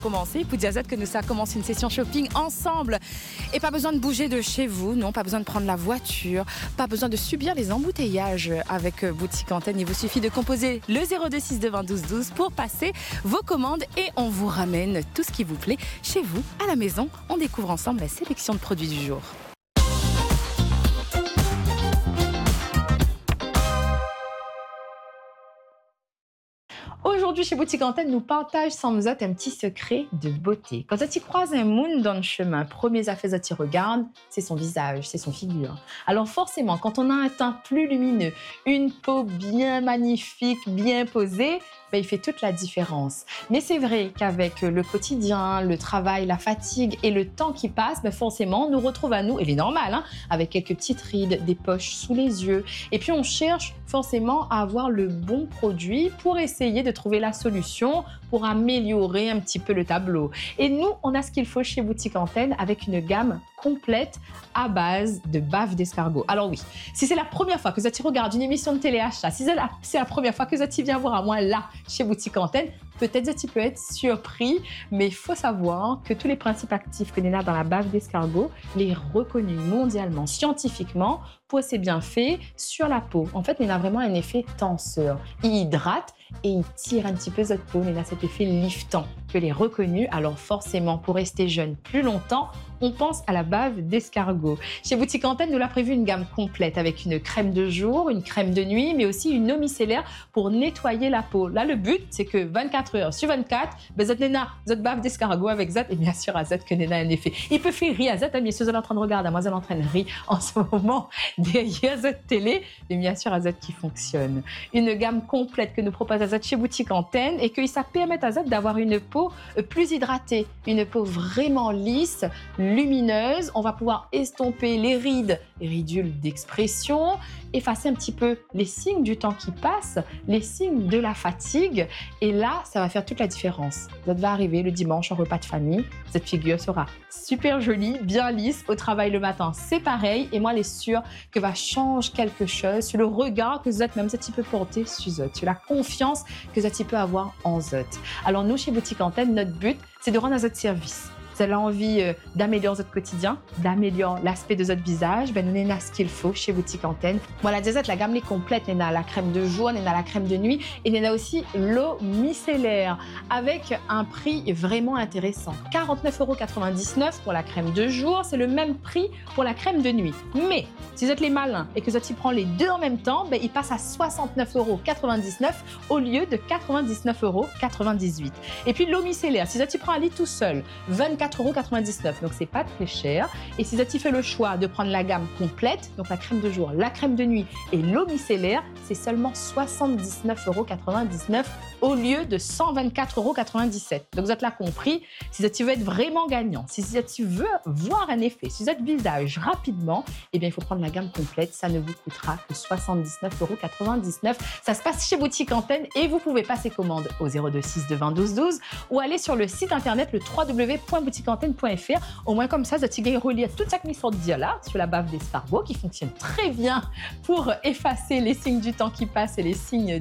Commencer. Pour dire que nous ça commence une session shopping ensemble. Et pas besoin de bouger de chez vous, non, pas besoin de prendre la voiture, pas besoin de subir les embouteillages avec Boutique Antenne. Il vous suffit de composer le 02 20 12 12 pour passer vos commandes et on vous ramène tout ce qui vous plaît chez vous, à la maison. On découvre ensemble la sélection de produits du jour. Aujourd'hui, chez Boutique Antenne, nous partageons sans vous un petit secret de beauté. Quand tu croises un monde dans le chemin, premier affaire que tu regardes, c'est son visage, c'est son figure. Alors forcément, quand on a un teint plus lumineux, une peau bien magnifique, bien posée, il fait toute la différence. Mais c'est vrai qu'avec le quotidien, le travail, la fatigue et le temps qui passe, forcément, on nous retrouve à nous, et c'est normal, avec quelques petites rides, des poches sous les yeux. Et puis, on cherche forcément à avoir le bon produit pour essayer de trouver la solution pour améliorer un petit peu le tableau. Et nous, on a ce qu'il faut chez Boutique Antenne avec une gamme complète à base de bave d'escargot. Alors oui, si c'est la première fois que tu regardes une émission de téléachat, si c'est la première fois que tu viens voir à moi là, chez Boutique Antenne, peut-être que tu peux être surpris, mais il faut savoir que tous les principes actifs que l'on a dans la bave d'escargot, les reconnus mondialement, scientifiquement, pour ses bienfaits sur la peau. En fait, il a vraiment un effet tenseur. Il hydrate et il tire un petit peu votre peau. Il a cet effet liftant que les reconnus. Alors forcément, pour rester jeune plus longtemps, on pense à la bave d'escargot. Chez Boutique Antenne, nous l'a prévu une gamme complète avec une crème de jour, une crème de nuit, mais aussi une eau micellaire pour nettoyer la peau. Là, le but, c'est que 24 heures sur 24, votre bave d'escargot avec Zot, et bien sûr, à Zot que Nena a un effet. Il peut faire rire à Zot, bien sûr, vous êtes en train de regarder, moi, je suis en train de rire en ce moment derrière Zot télé, mais bien sûr, à Zot qui fonctionne. Une gamme complète que nous propose à Zot chez Boutique Antenne et que ça permet à Zot d'avoir une peau plus hydratée, une peau vraiment lisse, lumineuse. On va pouvoir estomper les rides, les ridules d'expression, effacer un petit peu les signes du temps qui passe, les signes de la fatigue. Et là, ça va faire toute la différence. Vous va arriver le dimanche en repas de famille, cette figure sera super jolie, bien lisse. Au travail le matin, c'est pareil. Et moi, elle est sûre que va changer quelque chose sur le regard que Zot même Zot peut porter sur Zot, sur la confiance que Zot peut avoir en Zot. Alors nous, chez Boutique Antenne, notre but, c'est de rendre à Zot service. Vous avez envie d'améliorer votre quotidien, d'améliorer l'aspect de votre visage, nous avons ce qu'il faut chez Boutique Antenne. Voilà, déjà, la gamme est complète. On a la crème de jour, on a la crème de nuit et on a aussi l'eau micellaire avec un prix vraiment intéressant. 49,99 € pour la crème de jour, c'est le même prix pour la crème de nuit. Mais si vous êtes les malins et que vous y prend les deux en même temps, il passe à 69,99 € au lieu de 99,98 €. Et puis l'eau micellaire, si vous y prend un lit tout seul, 24,99 €, donc c'est pas très cher. Et si tu fais le choix de prendre la gamme complète, donc la crème de jour, la crème de nuit et l'eau micellaire, c'est seulement 79,99 € au lieu de 124,97 €. Donc vous êtes là compris, si tu veux être vraiment gagnant, si tu veux voir un effet sur votre visage rapidement, il faut prendre la gamme complète, ça ne vous coûtera que 79,99 €. Ça se passe chez Boutique Antenne et vous pouvez passer commande au 02 20 12 12 ou aller sur le site internet le www.boutiqueantenne.fr. Au moins comme ça, vous allez relire toute cette mission de dire là sur la bave d'escargot qui fonctionne très bien pour effacer les signes du temps qui passe et les signes